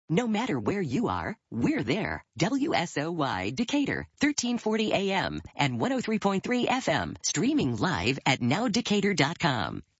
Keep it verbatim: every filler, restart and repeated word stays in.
No matter where you are, we're there. W S O Y Decatur, thirteen forty A M and one oh three point three F M, streaming live at now decatur dot com.